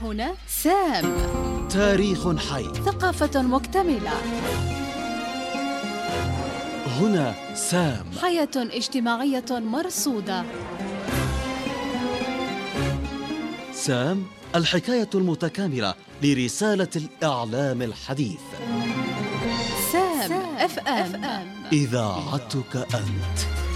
هنا سام، تاريخ حي، ثقافة مكتملة. هنا سام، حياة اجتماعية مرصودة. سام، الحكاية المتكاملة لرسالة الإعلام الحديث. سام اف ام، إذاعتك أنت.